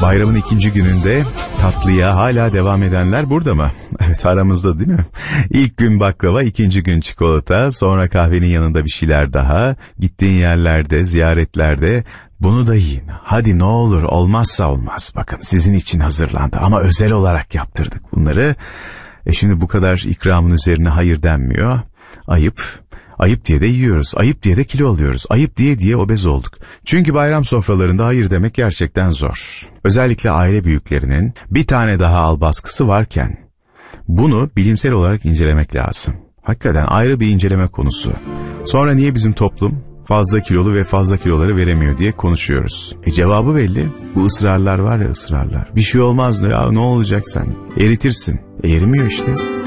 Bayramın ikinci gününde tatlıya hala devam edenler burada mı? Evet, aramızda değil mi? İlk gün baklava, ikinci gün çikolata, sonra kahvenin yanında bir şeyler daha. Gittiğin yerlerde, ziyaretlerde bunu da yiyin. Hadi ne olur, olmazsa olmaz. Bakın sizin için hazırlandı ama özel olarak yaptırdık bunları. Şimdi bu kadar ikramın üzerine hayır denmiyor. Ayıp. Ayıp diye de yiyoruz. Ayıp diye de kilo alıyoruz. Ayıp diye obez olduk. Çünkü bayram sofralarında hayır demek gerçekten zor. Özellikle aile büyüklerinin bir tane daha al baskısı varken bunu bilimsel olarak incelemek lazım. Hakikaten ayrı bir inceleme konusu. Sonra niye bizim toplum fazla kilolu ve fazla kiloları veremiyor diye konuşuyoruz. Cevabı belli. Bu ısrarlar var ya, ısrarlar. Bir şey olmaz ya, ne olacak sen? Eritirsin. Erimiyor işte.